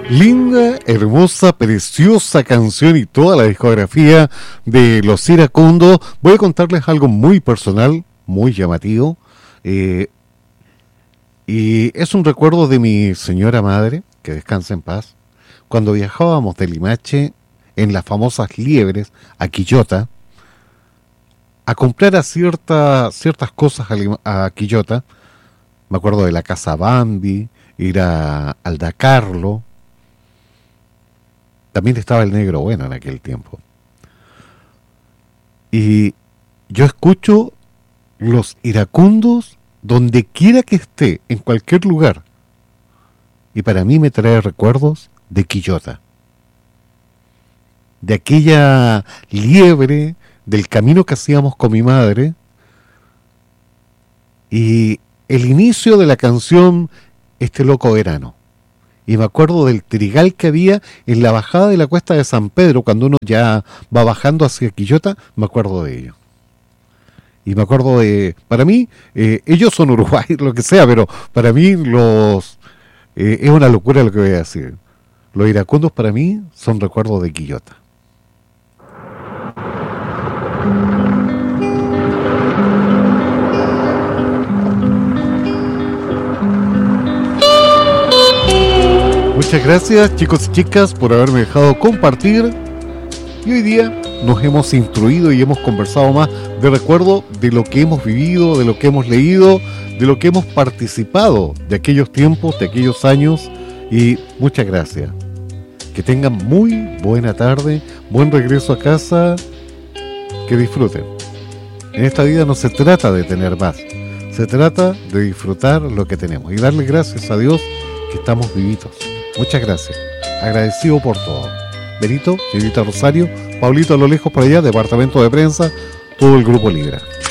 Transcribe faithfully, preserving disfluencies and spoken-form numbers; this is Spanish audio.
Linda, hermosa, preciosa canción y toda la discografía de Los Iracundos. Voy a contarles algo muy personal, muy llamativo. Eh, y es un recuerdo de mi señora madre, que descansa en paz, cuando viajábamos de Limache en las famosas liebres a Quillota, a comprar a cierta, ciertas cosas a, Lima, a Quillota. Me acuerdo de la Casa Bambi, ir a Aldacarlo. También estaba el Negro Bueno en aquel tiempo. Y yo escucho Los Iracundos donde quiera que esté, en cualquier lugar. Y para mí me trae recuerdos de Quillota. De aquella liebre, del camino que hacíamos con mi madre. Y el inicio de la canción Este Loco Verano. Y me acuerdo del trigal que había en la bajada de la cuesta de San Pedro, cuando uno ya va bajando hacia Quillota, me acuerdo de ello. Y me acuerdo de, para mí, eh, ellos son uruguayos, lo que sea, pero para mí los eh, es una locura lo que voy a decir. Los iracundos para mí son recuerdos de Quillota. Muchas gracias, chicos y chicas, por haberme dejado compartir. Y hoy día nos hemos instruido y hemos conversado más de recuerdo de lo que hemos vivido, de lo que hemos leído, de lo que hemos participado de aquellos tiempos, de aquellos años. Y muchas gracias. Que tengan muy buena tarde, buen regreso a casa, que disfruten. En esta vida no se trata de tener más, se trata de disfrutar lo que tenemos y darle gracias a Dios que estamos vivitos. Muchas gracias, agradecido por todo. Benito, señorita Rosario, Pablito a lo lejos por allá, departamento de prensa, todo el grupo Libra.